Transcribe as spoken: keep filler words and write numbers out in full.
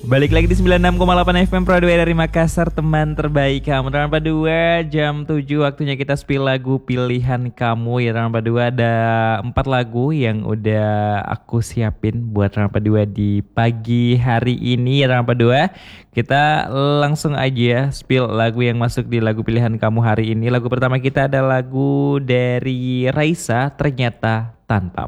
Balik lagi di sembilan puluh enam koma delapan F M Pro dua dari Makassar, teman terbaik kamu. Teman dua jam tujuh waktunya kita spill lagu pilihan kamu ya teman dua. Ada empat lagu yang udah aku siapin buat teman dua di pagi hari ini ya teman dua. Kita langsung aja spill lagu yang masuk di lagu pilihan kamu hari ini. Lagu pertama kita ada lagu dari Raisa, Ternyata Tanpamu.